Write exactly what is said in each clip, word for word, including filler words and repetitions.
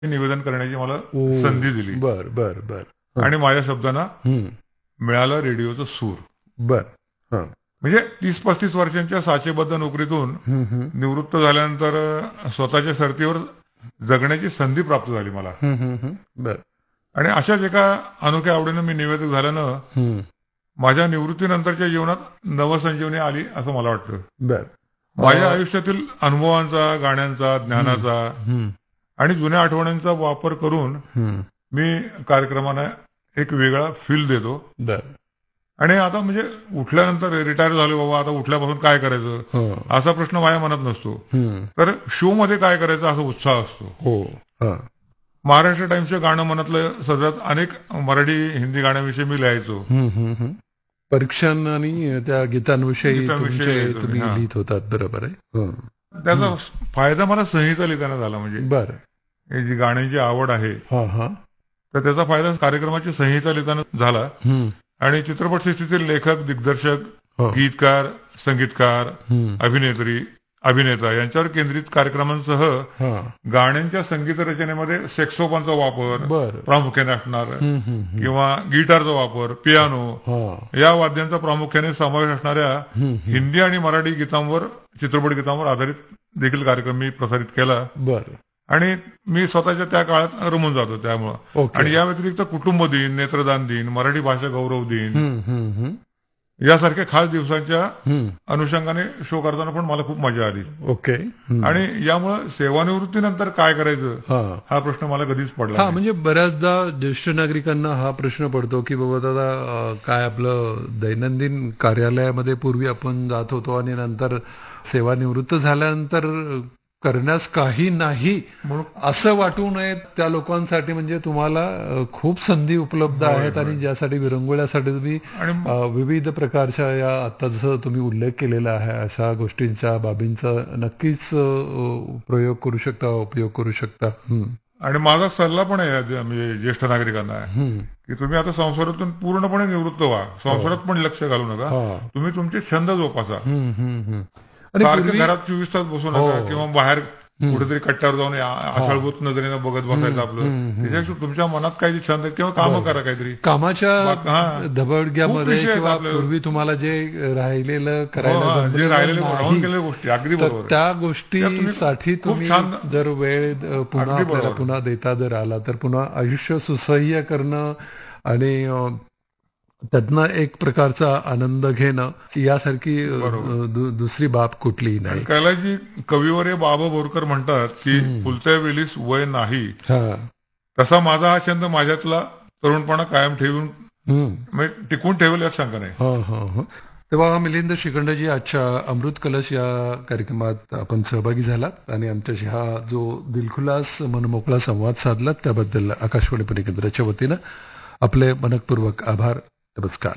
निवेदन करण्याची मला ओ, संधी दिली. बर बर बर हं. आणि माझ्या शब्दांना हं. मिळाला रेडिओचा सूर. बर हं. म्हणजे तीस पस्तीस वर्षांच्या साचेबद्ध नोकरीतून हं, हं. निवृत्त झाल्यानंतर अ, स्वतःच्या सरतीवर जगण्याची संधी प्राप्त झाली मला. हं, हं, हं. बर आणि अशाच एका अनोख्या आवडीनं मी निवेदक झाल्यानं हं. माझ्या निवृत्तीनंतरच्या जीवनात नवसंजीवनी आली असं मला वाटतं. बर माझ्या अ, आयुष्यातील अनुभवांचा, गाण्यांचा, ज्ञानाचा हं. आणि जुन्या आठवणींचा वापर करून हं. मी कार्यक्रमांना एक वेगळा फील देतो. बर आणि आता म्हणजे उठल्यानंतर रिटायर झालो बाबा, आता उठल्यापासून काय करायचं हं. असा प्रश्न माझ्या मनात नसतो. हं. तर शो मध्ये काय करायचं असा उत्साह असतो. हो हं. महाराष्ट्र टाइम्सचं गाणं मनातलं सतत अनेक मराठी हिंदी गाण्यांविषयी मी लिहायचो. हं, हं, हं. परीक्षण आणि त्या गीतांविषयी गीतांविषयी तुमचे लिहायचो मी, तुम्ही हां. लिहित होतात. बरोबर आहे. हं. त्याचा फायदा मला संहिता लिहिताना झाला. म्हणजे बर ही जी गाण्याची आवड आहे हा हा तर त्याचा फायदा कार्यक्रमाची संहिता लिहिताना झाला. हं. आणि चित्रपटसृष्टीतील लेखक, दिग्दर्शक, हो. गीतकार, संगीतकार, हं. अभिनेत्री, अभिनेता यांच्यावर केंद्रित कार्यक्रमांसह हां. गाण्यांच्या संगीत रचनेमध्ये सेक्सोफोनचा वापर बर प्रामुख्याने असणार हं, हं, हं. किंवा गिटारचा वापर, पियानो हां. या वाद्यांचा प्रामुख्याने समावेश असणाऱ्या हं, हं. हिंदी आणि मराठी गीतांवर, चित्रपट गीतांवर आधारित देखील कार्यक्रम मी प्रसारित केला. बर आणि मी स्वतःच्या त्या काळात रमून जातो त्यामुळं. ओके. आणि या व्यतिरिक्त कुटुंब दिन, नेत्रदान दिन, मराठी भाषा गौरव दिन हं, हं, हं. यासारख्या खास दिवसांच्या हं. अनुषंगाने शो करताना पण मला खूप मजा आली. ओके. हं. आणि यामुळे सेवानिवृत्तीनंतर काय करायचं हां. हा प्रश्न मला कधीच पडला हा नाही. म्हणजे बऱ्याचदा ज्येष्ठ नागरिकांना हा प्रश्न पडतो की बाबा दादा अ, काय आपलं दैनंदिन कार्यालयामध्ये पूर्वी आपण जात होतो आणि नंतर सेवानिवृत्त झाल्यानंतर करण्यास काही नाही म्हणून असं वाटू नये त्या लोकांसाठी. म्हणजे तुम्हाला अ, खूप संधी उपलब्ध होय, आहेत होय. आणि ज्यासाठी विरंगुळ्यासाठी तुम्ही आणि अ, विविध प्रकारच्या या आता जसं तुम्ही उल्लेख केलेला आहे अशा गोष्टींचा बाबींचा नक्कीच अ, प्रयोग करू शकता, उपयोग करू शकता. हं. आणि माझा सल्ला पण आहे या- म्हणजे ज्येष्ठ नागरिकांना हं. की तुम्ही आता संसारातून पूर्णपणे निवृत्त व्हा. संसारात पण लक्ष घालू नका. हा. तुम्ही तुमचे छंद जोपासा. हं, हं, हं. आणि सारखं पूर्वी घरात चोवीस तास बसू हो. नका किंवा बाहेर हं. कुठेतरी कट्ट्यावर जाऊन आ- आषाढभूत नजरेनं बघत बसायचं आपलं. हं, हं. त्याच्यापेक्षा तुमच्या मनात काही छंद आहेत किंवा कामं बरं. करा काहीतरी. कामाच्या बाक- हां. खूप धबडग्यामध्ये विषय आहेत किंवा आपल्याला. पूर्वी तुम्हाला जे राहिलेलं हो, करायला हां, जे जमलेलं राहिलेले राहून नाही, गेलेल्या गोष्टी अगदी तर बरोबर आहे. त्या त्या तुम्ही गोष्टीसाठी खूप तुम्ही छान जर वेळ अ, पुन्हा अगदी आपल्याला बरोबर. पुन्हा देता जर आला तर पुन्हा आयुष्य सुसह्य करणं आणि अ, त्यातनं एक प्रकारचा आनंद घेणं यासारखी अ, बरोबर. दु- दुसरी बाब कुठलीही आणि नाही. कैलासजी कविवर्य बाबा बोरकर म्हणतात की हं. फुलत्या वेलीस वय नाही, हा. तसा माझा हा छंद माझ्यातला तरुणपणा कायम ठेवून हं. म्हणजे टिकून ठेवेल यात शंका नाही. हो हो हो. तेव्हा मिलिंद श्रीखंडजी आजच्या अमृत कलश या कार्यक्रमात आपण सहभागी झालात आणि आमच्याशी हा जो दिलखुलास मनमोकळा संवाद साधलात त्याबद्दल आकाशवाणी पुणे केंद्राच्या वतीनं आपले मनपूर्वक आभार. नमस्कार.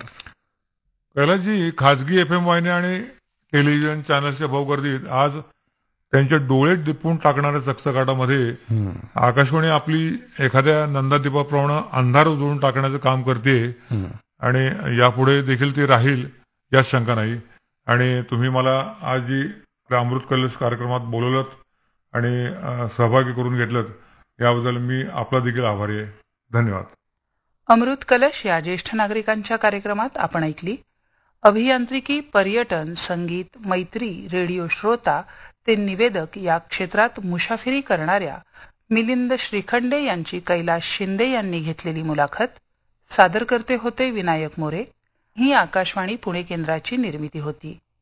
कैलासजी खाजगी एफ एम वाहिनी आणि टेलिव्हिजन चॅनल्सच्या भाऊगर्दीत आज त्यांचे डोळे दिपवून टाकणाऱ्या चकचकाटामध्ये हं. आकाशवाणी आपली एखाद्या नंदादीपाप्रमाणे अंधार उजळून टाकण्याचं काम करते. हं. आणि यापुढे देखील ती राहील यात शंका नाही. आणि तुम्ही मला आज जी आपल्या अमृत कलश कार्यक्रमात बोलवलं आणि अ, सहभागी करून घेतलं याबद्दल मी आपला देखील आभारी आहे. धन्यवाद. अमृत कलश या ज्येष्ठ नागरिकांच्या कार्यक्रमात आपण ऐकली अभियांत्रिकी, पर्यटन, संगीत, मैत्री, रेडिओ श्रोता ते निवेदक या क्षेत्रात मुसाफिरी करणाऱ्या मिलिंद श्रीखंडे यांची कैलास शिंदे यांनी घेतलेली मुलाखत. सादरकर्ते होते विनायक मोरे. ही आकाशवाणी पुणे केंद्राची निर्मिती होती.